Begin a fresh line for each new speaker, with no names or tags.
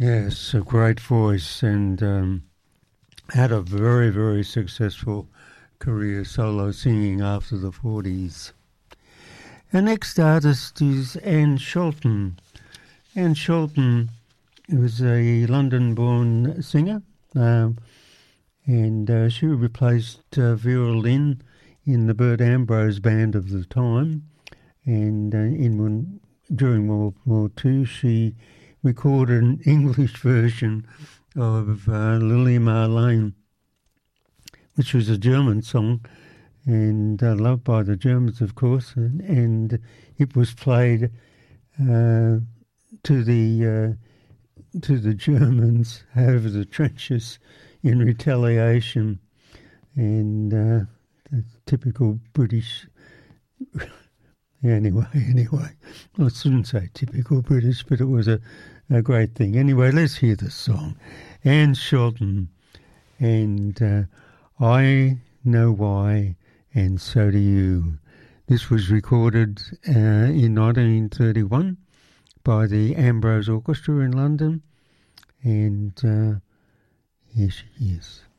Yes, a great voice, and had a very, very successful career solo singing after the 40s. Our next artist is Anne Shelton. Anne Shelton was a London-born singer, and she replaced Vera Lynn in the Bert Ambrose band of the time. And during World War II, she recorded an English version of Lily Marlene, which was a German song, and loved by the Germans, of course, and it was played to the Germans over the trenches in retaliation, and typical British. Anyway, I shouldn't say typical British, but it was a great thing. Anyway, let's hear the song. Anne Shelton, and I Know Why, and So Do You. This was recorded in 1931 by the Ambrose Orchestra in London, and here she is.